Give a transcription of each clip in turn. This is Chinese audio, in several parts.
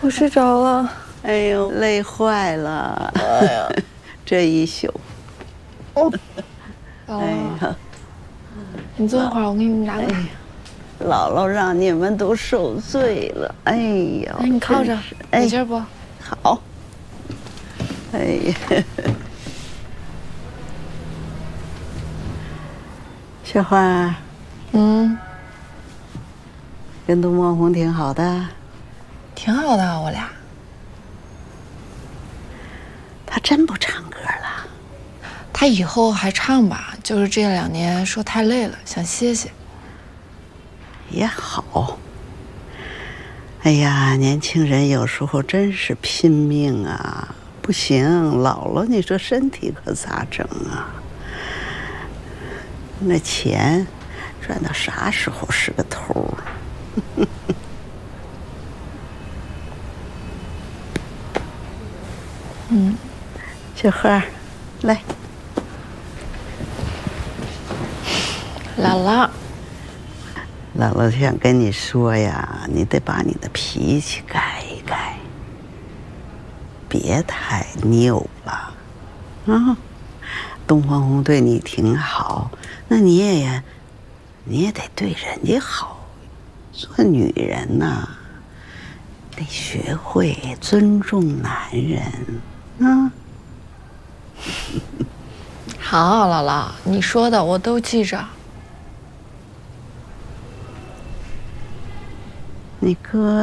我睡着了。 哎呦，累坏了。 哎呀， 这一宿。 哎呀，你坐一会儿，我给你拿个。 姥姥让你们都受罪了。哎呀， 哎，你靠着，有劲儿不？ 好。哎呀，小花。跟杜梦红挺好的。 挺好的，我俩。 他真不唱歌了？ 他以后还唱吧，就是这2年说太累了，想歇歇。 也好。哎呀，年轻人有时候真是拼命啊！不行，老了你说身体可咋整啊？那钱赚到啥时候是个头啊？小花，来。 姥姥， 姥姥想跟你说呀，你得把你的脾气改一改，别太拗了。东方红对你挺好，那你也得对人家好。做女人呐，得学会尊重男人啊。 好，姥姥，你说的我都记着。 你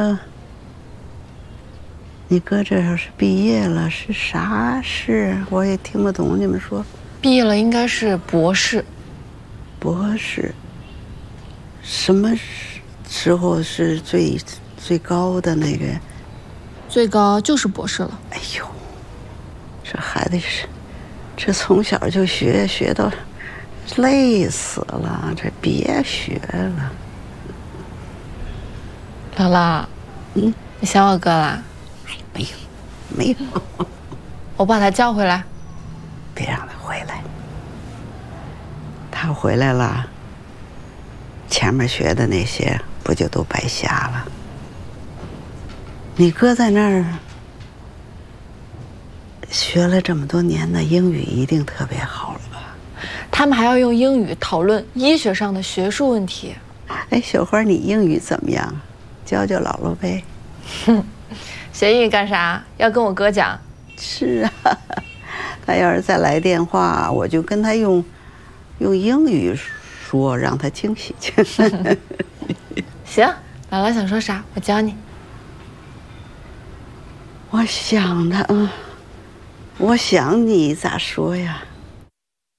哥这要是毕业了，是啥事？我也听不懂你们说。 毕业了应该是博士。 博士？什么时候是最高的那个？ 最高就是博士了。 哎呦，这孩子这从小就学到累死了，这别学了。 姥姥，你想我哥啦？ 哎，没有。 我把他叫回来。 别让他回来。他回来了，前面学的那些不就都白瞎了？你哥在那儿学了这么多年的英语，一定特别好了吧？ 他们还要用英语讨论医学上的学术问题。 哎，小花，你英语怎么样？教姥姥呗。 学英语干啥？要跟我哥讲？ 是啊，他要是再来电话，我就跟他用英语说，让他惊喜去。 行，姥姥想说啥，我教你。 我想你咋说呀？